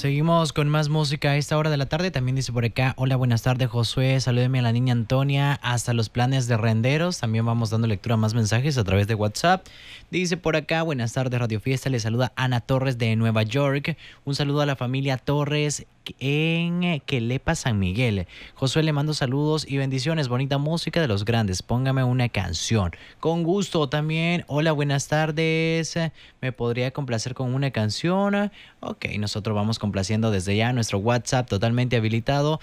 Seguimos con más música a esta hora de la tarde. También dice por acá, hola, buenas tardes, Josué. Salúdeme a la niña Antonia hasta los planes de renderos. También vamos dando lectura a más mensajes a través de WhatsApp. Dice por acá, buenas tardes, Radio Fiesta. Le saluda Ana Torres de Nueva York. Un saludo a la familia Torres en Quelepa, San Miguel. Josué, le mando saludos y bendiciones. Bonita música de los grandes. Póngame una canción. Con gusto también. Hola, buenas tardes. ¿Me podría complacer con una canción? Ok, nosotros vamos complaciendo desde ya nuestro WhatsApp totalmente habilitado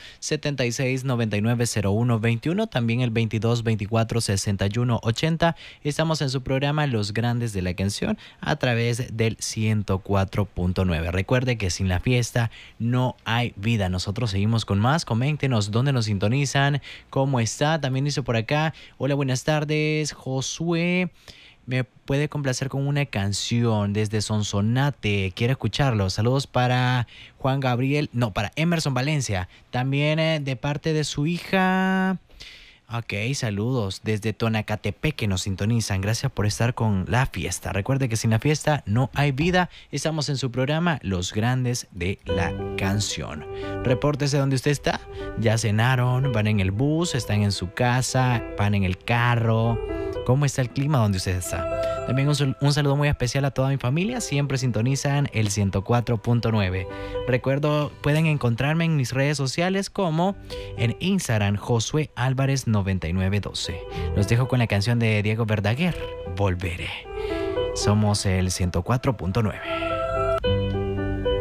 76990121, también el 22246180. Estamos en su programa Los Grandes de la Canción a través del 104.9. Recuerde que sin la fiesta no hay vida. Nosotros seguimos con más. Coméntenos dónde nos sintonizan, cómo está. También dice por acá, hola, buenas tardes, Josué. Me puede complacer con una canción desde Sonsonate. Quiero escucharlo. Saludos para Juan Gabriel. No, para Emerson Valencia. También de parte de su hija. Ok, saludos desde Tonacatepec que nos sintonizan. Gracias por estar con la fiesta. Recuerde que sin la fiesta no hay vida. Estamos en su programa Los Grandes de la Canción. Repórtese donde usted está. Ya cenaron, van en el bus, están en su casa, van en el carro. ¿Cómo está el clima donde usted está? También un saludo muy especial a toda mi familia. Siempre sintonizan el 104.9. Recuerdo, pueden encontrarme en mis redes sociales como en Instagram, Josué Álvarez 9912. Los dejo con la canción de Diego Verdaguer, Volveré. Somos el 104.9.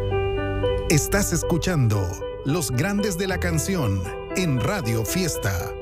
Estás escuchando Los Grandes de la Canción en Radio Fiesta.